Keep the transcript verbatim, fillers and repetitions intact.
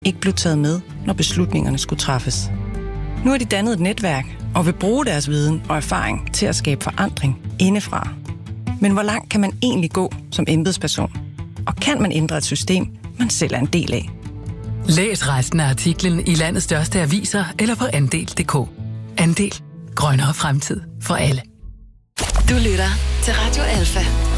ikke blev taget med, når beslutningerne skulle træffes. Nu har de dannet et netværk og vil bruge deres viden og erfaring til at skabe forandring indefra. Men hvor langt kan man egentlig gå som embedsperson? Og kan man ændre et system, man selv er en del af? Læs resten af artiklen i landets største aviser eller på andel punktum d k. Andel. Grønnere fremtid for alle. Du lytter til Radio Alfa.